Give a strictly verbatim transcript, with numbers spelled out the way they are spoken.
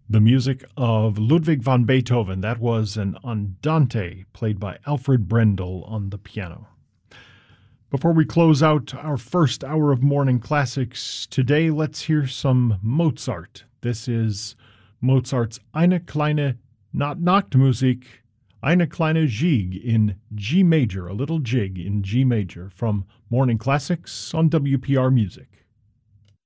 The music of Ludwig van Beethoven. That was an Andante played by Alfred Brendel on the piano. Before we close out our first hour of morning classics today, let's hear some Mozart. This is Mozart's Eine kleine not Nachtmusik, Eine kleine Jig in G major, a little jig in G major, from Morning Classics on W P R Music.